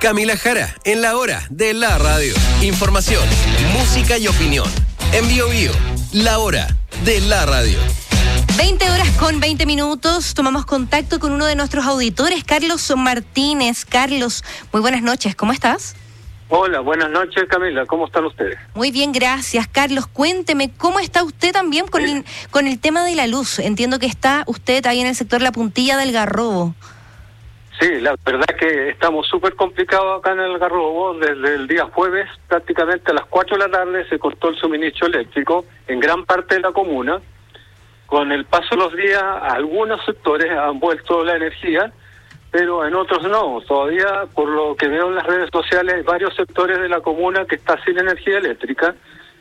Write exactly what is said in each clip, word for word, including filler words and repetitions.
Camila Jara, en la hora de la radio. Información, música y opinión. En Bio Bio, la hora de la radio. veinte horas con veinte minutos, tomamos contacto con uno de nuestros auditores, Carlos Martínez. Carlos, muy buenas noches, ¿cómo estás? Hola, buenas noches, Camila, ¿cómo están ustedes? Muy bien, gracias. Carlos, cuénteme, ¿cómo está usted también con el, con el tema de la luz? Entiendo que está usted ahí en el sector La Puntilla del Algarrobo. Sí, la verdad es que estamos súper complicados acá en el Algarrobo. Desde el día jueves, prácticamente a las cuatro de la tarde, se cortó el suministro eléctrico en gran parte de la comuna. Con el paso de los días, algunos sectores han vuelto la energía, pero en otros no. Todavía, por lo que veo en las redes sociales, hay varios sectores de la comuna que están sin energía eléctrica.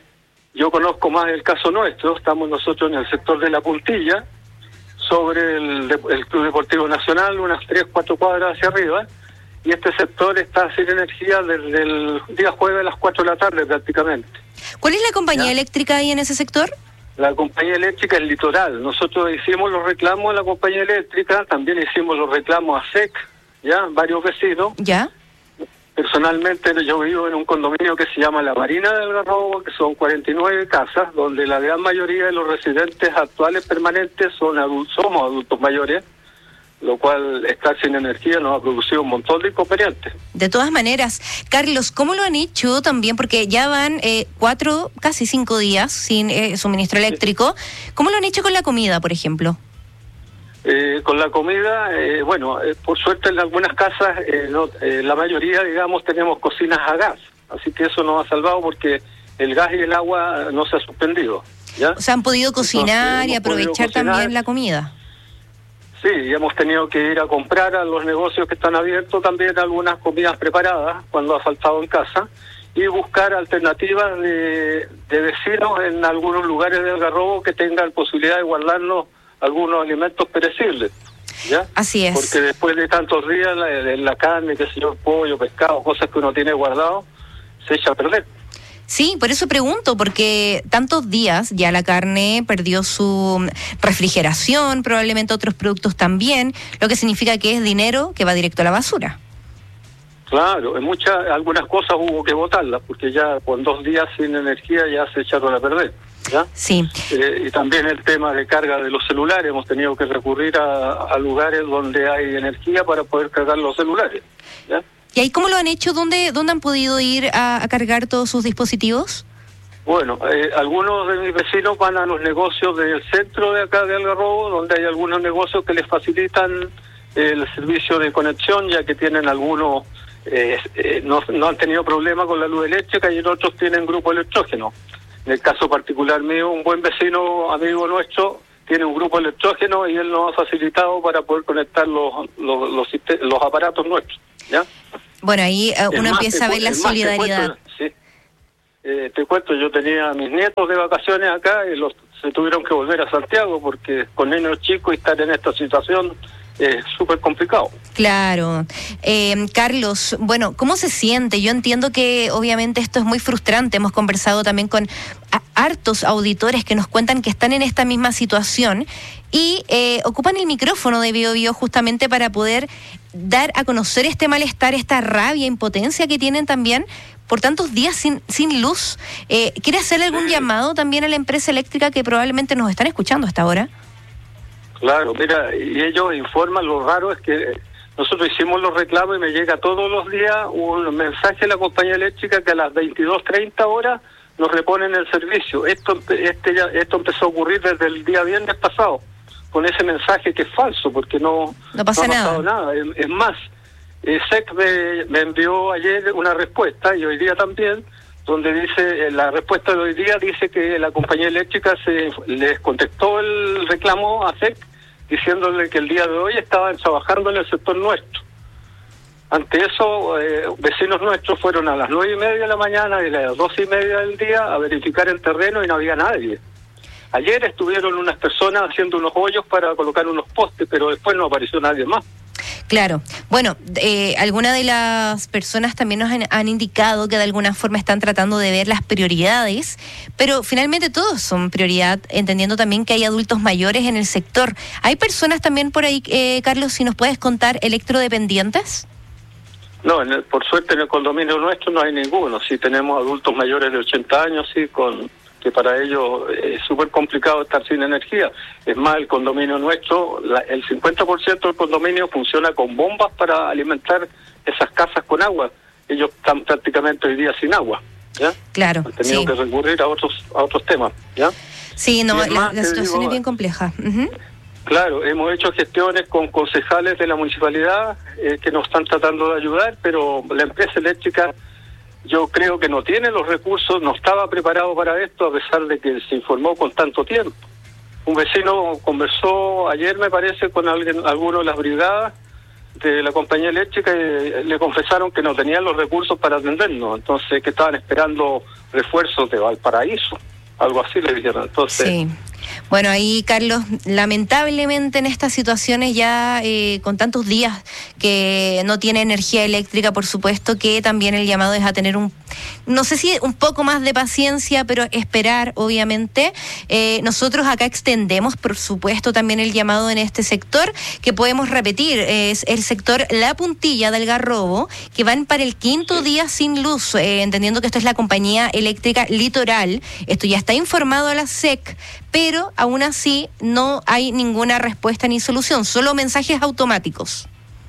Yo conozco más el caso nuestro. Estamos nosotros en el sector de La Puntilla, sobre el, el Club Deportivo Nacional, unas tres, cuatro cuadras hacia arriba, y este sector está sin energía desde el día jueves a las cuatro de la tarde prácticamente. ¿Cuál es la compañía ¿Ya? eléctrica ahí en ese sector? La compañía eléctrica es Litoral. Nosotros hicimos los reclamos a la compañía eléctrica, también hicimos los reclamos a S E C, ya, varios vecinos. ¿Ya? Personalmente yo vivo en un condominio que se llama La Marina del Algarrobo, que son cuarenta y nueve casas, donde la gran mayoría de los residentes actuales permanentes son adultos, somos adultos mayores, lo cual estar sin energía nos ha producido un montón de inconvenientes. De todas maneras, Carlos, ¿cómo lo han hecho también? Porque ya van eh, cuatro, casi cinco días sin eh, suministro eléctrico. ¿Cómo lo han hecho con la comida, por ejemplo? Eh, con la comida, eh, bueno, eh, por suerte en algunas casas, eh, no, eh, la mayoría, digamos, tenemos cocinas a gas, así que eso nos ha salvado porque el gas y el agua no se ha suspendido, ¿ya? O sea, han podido cocinar Entonces, y aprovechar cocinar. también la comida. Sí, y hemos tenido que ir a comprar a los negocios que están abiertos también algunas comidas preparadas cuando ha faltado en casa y buscar alternativas de, de vecinos en algunos lugares del Algarrobo que tengan posibilidad de guardarnos algunos alimentos perecibles, ¿ya? Así es. Porque después de tantos días la, la carne, qué sé yo, pollo, pescado, cosas que uno tiene guardado, se echa a perder. Sí, por eso pregunto, porque tantos días ya la carne perdió su refrigeración, probablemente otros productos también, lo que significa que es dinero que va directo a la basura. Claro, en muchas, algunas cosas hubo que botarlas, porque ya con dos días sin energía ya se echaron a perder, ¿ya? Sí. Eh, y también el tema de carga de los celulares, hemos tenido que recurrir a, a lugares donde hay energía para poder cargar los celulares, ¿ya? ¿Y ahí cómo lo han hecho? ¿Dónde, dónde han podido ir a, a cargar todos sus dispositivos? Bueno, eh, algunos de mis vecinos van a los negocios del centro de acá de Algarrobo, donde hay algunos negocios que les facilitan el servicio de conexión, ya que tienen algunos, eh, eh, no, no han tenido problema con la luz eléctrica y en otros tienen grupo electrógeno. En el caso particular mío, un buen vecino, amigo nuestro, tiene un grupo electrógeno y él nos ha facilitado para poder conectar los, los, los, los aparatos nuestros, ¿ya? Bueno, ahí uh, uno más, empieza a ver la solidaridad. Te cuento, sí. eh, te cuento, yo tenía a mis nietos de vacaciones acá y los se tuvieron que volver a Santiago porque con niños chicos y estar en esta situación es súper complicado. Claro. Eh, Carlos, bueno, ¿cómo se siente? Yo entiendo que obviamente esto es muy frustrante. Hemos conversado también con a, hartos auditores que nos cuentan que están en esta misma situación y eh, ocupan el micrófono de Bio Bio justamente para poder dar a conocer este malestar, esta rabia, impotencia que tienen también por tantos días sin, sin luz. Eh, ¿Quiere hacerle algún Sí. llamado también a la empresa eléctrica que probablemente nos están escuchando hasta ahora? Claro, mira, y ellos informan, lo raro es que nosotros hicimos los reclamos y me llega todos los días un mensaje de la compañía eléctrica que a las veintidós treinta horas nos reponen el servicio. Esto este ya, esto empezó a ocurrir desde el día viernes pasado, con ese mensaje que es falso, porque no, No pasa no ha pasado nada. nada. Es, es más, eh, S E C me, me envió ayer una respuesta, y hoy día también, donde dice, eh, la respuesta de hoy día dice que la compañía eléctrica se les contestó el reclamo a S E C, diciéndole que el día de hoy estaban trabajando en el sector nuestro. Ante eso, eh, vecinos nuestros fueron a las nueve y media de la mañana y a las doce y media del día a verificar el terreno y no había nadie. Ayer estuvieron unas personas haciendo unos hoyos para colocar unos postes, pero después no apareció nadie más. Claro. Bueno, eh, algunas de las personas también nos han, han indicado que de alguna forma están tratando de ver las prioridades, pero finalmente todos son prioridad, entendiendo también que hay adultos mayores en el sector. ¿Hay personas también por ahí, eh, Carlos, si nos puedes contar, electrodependientes? No, en el, por suerte en el condominio nuestro no hay ninguno. Sí tenemos adultos mayores de ochenta años, sí, con que para ellos es súper complicado estar sin energía. Es más, el condominio nuestro, la, el cincuenta por ciento del condominio funciona con bombas para alimentar esas casas con agua. Ellos están prácticamente hoy día sin agua, ¿ya? Claro, Han tenido sí. que recurrir a otros a otros temas, ¿ya? Sí, no, Y es la, más, la te situación digo, es bien compleja. Uh-huh. Claro, hemos hecho gestiones con concejales de la municipalidad eh, que nos están tratando de ayudar, pero la empresa eléctrica yo creo que no tiene los recursos, no estaba preparado para esto a pesar de que se informó con tanto tiempo. Un vecino conversó ayer, me parece, con alguien, alguno de las brigadas de la compañía eléctrica y le confesaron que no tenían los recursos para atendernos, entonces que estaban esperando refuerzos de Valparaíso, algo así le dijeron. Entonces, sí. Bueno, ahí, Carlos, lamentablemente en estas situaciones ya eh, con tantos días que no tiene energía eléctrica, por supuesto que también el llamado es a tener un, no sé si un poco más de paciencia, pero esperar, obviamente. Eh, nosotros acá extendemos, por supuesto, también el llamado en este sector, que podemos repetir, es el sector La Puntilla del Garrobo, que van para el quinto día sin luz, eh, entendiendo que esto es la compañía eléctrica Litoral. Esto ya está informado a la S E C, pero aún así no hay ninguna respuesta ni solución, solo mensajes automáticos.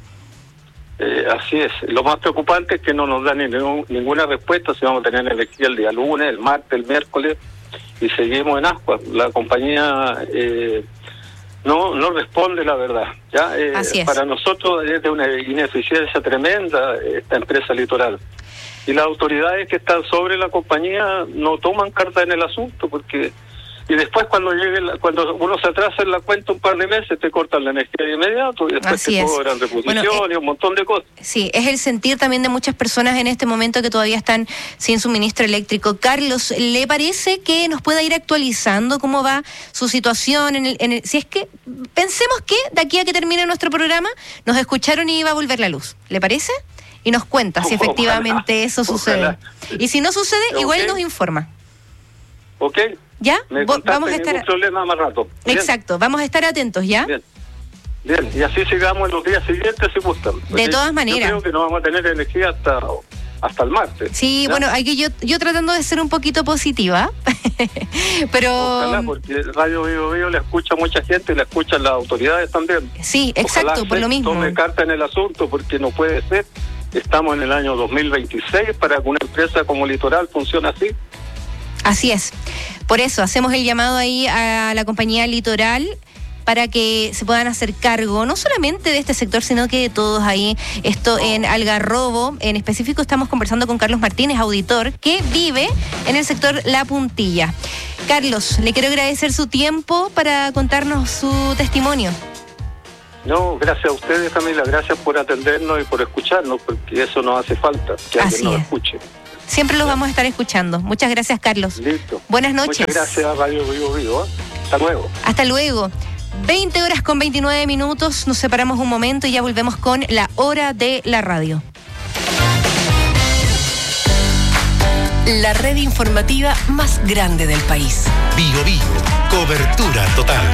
Eh, así es. Lo más preocupante es que no nos dan ningún, ninguna respuesta si vamos a tener energía el día lunes, el martes, el miércoles, y seguimos en ascuas. La compañía eh, no no responde, la verdad. Ya eh, Así es. Para nosotros es de una ineficiencia tremenda esta empresa Litoral. Y las autoridades que están sobre la compañía no toman carta en el asunto, porque y después cuando llegue la, cuando uno se atrasa en la cuenta un par de meses te cortan la energía de inmediato y después Así te es. cobran reposición Bueno, eh, y un montón de cosas. Sí, es el sentir también de muchas personas en este momento que todavía están sin suministro eléctrico. Carlos, ¿le parece que nos pueda ir actualizando cómo va su situación? En el, en el, si es que pensemos que de aquí a que termine nuestro programa nos escucharon y iba a volver la luz, ¿le parece? Y nos cuenta si efectivamente Ojalá, eso sucede. ojalá. Y si no sucede, Ok. igual nos informa. ¿Ok? ¿Ya? Me Vo- contaste, vamos a estar. ningún problema más rato. Bien, Exacto, vamos a estar atentos, ¿ya? Bien. Bien, y así sigamos en los días siguientes si gustan. De todas maneras. Yo creo que no vamos a tener energía hasta hasta el martes. Sí, ¿ya? bueno, aquí yo yo tratando de ser un poquito positiva, pero Ojalá, porque Radio Vivo Vivo le escucha mucha gente y le escuchan las autoridades también. sí, exacto, Ojalá por lo se mismo. tome carta en el asunto, porque no puede ser. Estamos en el año dos mil veintiséis para que una empresa como Litoral funcione así. Así es. Por eso hacemos el llamado ahí a la compañía Litoral para que se puedan hacer cargo, no solamente de este sector, sino que de todos ahí. Esto en Algarrobo, en específico estamos conversando con Carlos Martínez, auditor, que vive en el sector La Puntilla. Carlos, le quiero agradecer su tiempo para contarnos su testimonio. No, gracias a ustedes, Camila, gracias por atendernos y por escucharnos, porque eso nos hace falta, que Así alguien nos es. escuche. Siempre los vamos a estar escuchando. Muchas gracias, Carlos. Listo. Buenas noches. Muchas gracias a Radio Vivo Vivo. ¿eh? Hasta luego. Hasta luego. veinte horas con veintinueve minutos. Nos separamos un momento y ya volvemos con la hora de la radio. La red informativa más grande del país. Bio Bio, cobertura total.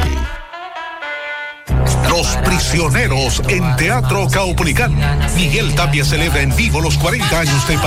Los Prisioneros en Teatro Caupolicán. Miguel Tapia celebra en vivo los cuarenta años de